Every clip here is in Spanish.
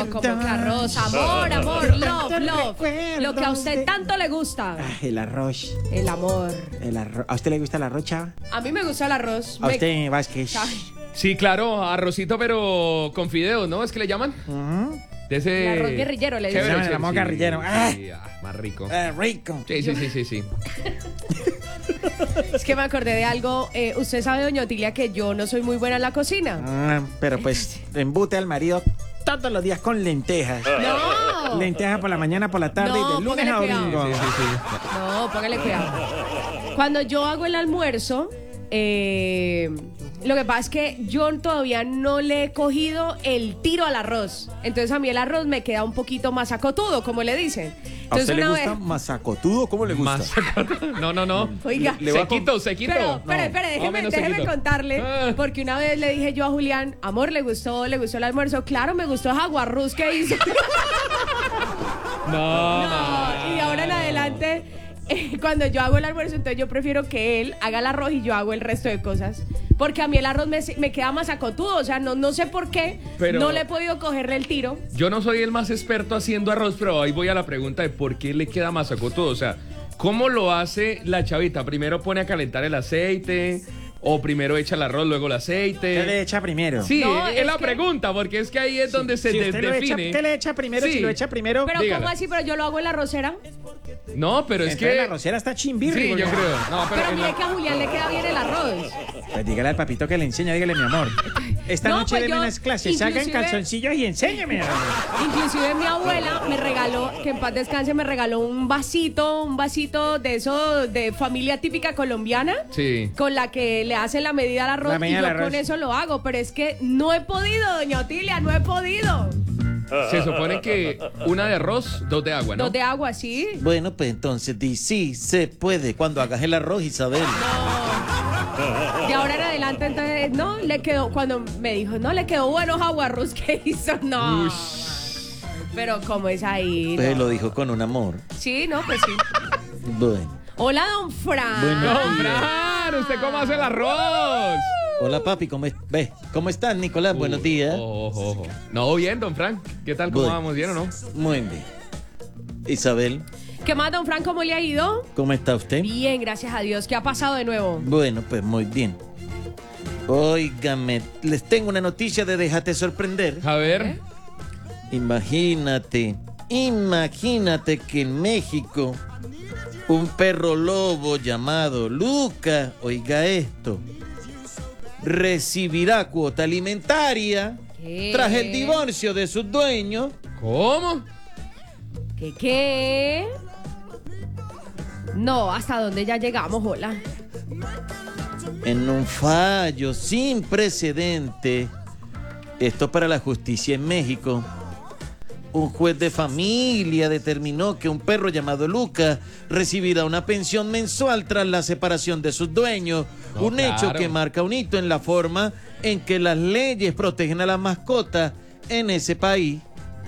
como que arroz. Amor, love. Lo que a usted tanto le gusta. El arroz. El amor. El arroz. ¿A usted le gusta el arroz, chava? A mí me gusta el arroz. A usted, Vázquez. Ay, Sí, claro, arrocito, pero con fideos, ¿no? ¿Es que le llaman? De ese... el arroz guerrillero le Chévere, dicen. El arroz guerrillero. Sí, más rico. Rico. Sí. Es que me acordé de algo. Usted sabe, doña Otilia, que yo no soy muy buena en la cocina. Pero pues, embute al marido todos los días con lentejas. No. Lentejas por la mañana, por la tarde No, y de lunes a póngale domingo. Sí. No, póngale cuidado. Cuando yo hago el almuerzo, lo que pasa es que yo todavía no le he cogido el tiro al arroz. Entonces a mí el arroz me queda un poquito más acotudo, como le dicen. ¿A Entonces usted le gusta masacotudo? ¿Cómo le gusta? No. Oiga. Sequito. Pero, espere, Más o menos déjeme sequito. contarle, Ah. porque una vez le dije yo a Julián, amor, ¿le gustó el almuerzo? Claro, me gustó el aguarrús que hizo. No. No, y de ahora en adelante, cuando yo hago el almuerzo, entonces yo prefiero que él haga el arroz y yo hago el resto de cosas. Porque a mí el arroz me queda más acotudo, o sea, no sé por qué, Pero- no le he podido cogerle el tiro. Yo no soy el más experto haciendo arroz, pero ahí voy a la pregunta de por qué le queda más acotudo. O sea, ¿cómo lo hace la chavita? ¿Primero pone a calentar el aceite? ¿O primero echa el arroz, luego el aceite? ¿Qué le echa primero? Sí, No, es es la que- pregunta, porque es que ahí es donde se Si usted lo echa, define. ¿qué le echa primero? Sí. Si lo echa primero, Pero dígala. ¿cómo así? Pero yo lo hago en la arrocera. No, pero es entonces que... la arrocera está chimbirri. Sí, yo porque- creo. No, pero Pero en mire la- que a Julián le queda bien el arroz. Pues dígale al papito que le enseña, dígale, mi amor. Esta No, noche pues deme yo, unas clases, salga en inclusive- calzoncillos y enséñeme. Inclusive mi abuela me regaló, que en paz descanse, me regaló un vasito de eso, de familia típica colombiana. Sí. Con la que le hacen la medida al arroz La y medida yo del arroz. con eso lo hago, pero es que no he podido, doña Otilia, no he podido. Se supone que una de arroz, dos de agua, ¿no? Dos de agua, sí. Bueno, pues entonces di sí, se puede. Cuando hagas el arroz, Isabel. De ahora en adelante, entonces, no, le quedó, cuando me dijo, no, le quedó buenos aguarrús que hizo, no. Pero como es ahí, Pues no. lo dijo con un amor. Sí, no, pues sí. Bueno. Hola, don Fran. Bueno. ¡No, Fran! ¿Usted cómo hace el arroz? Hola, papi, ¿cómo estás, Nicolás? Buenos días. Ojo. No, bien, don Frank. ¿Qué tal? ¿Cómo Bueno. vamos? ¿Bien o no? Muy bien. Isabel, ¿Qué más, don Fran? ¿Cómo le ha ido? ¿cómo está usted? Bien, gracias a Dios. ¿Qué ha pasado de nuevo? Bueno, pues muy bien. Óigame, les tengo una noticia de déjate sorprender. A ver. Imagínate que en México un perro lobo llamado Luca, oiga esto, recibirá cuota alimentaria ¿Qué? tras el divorcio de sus dueños. ¿Cómo? ¿Qué? No, ¿hasta dónde ya llegamos, hola? En un fallo sin precedente, esto para la justicia en México, un juez de familia determinó que un perro llamado Luca recibirá una pensión mensual tras la separación de sus dueños, No, un hecho claro. que marca un hito en la forma en que las leyes protegen a las mascotas en ese país.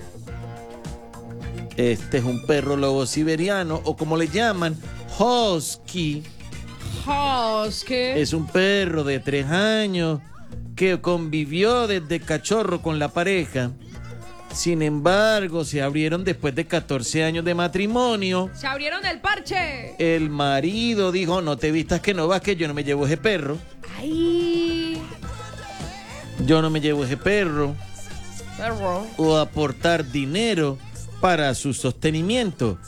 Este es un perro lobo siberiano, o como le llaman, husky. ¿Qué? Es un perro de 3 años que convivió desde cachorro con la pareja. Sin embargo, se abrieron después de 14 años de matrimonio. ¡Se abrieron el parche! El marido dijo, no te vistas que no vas, que yo no me llevo ese perro. ¡Ay! Yo no me llevo ese perro. Perro. O aportar dinero para su sostenimiento.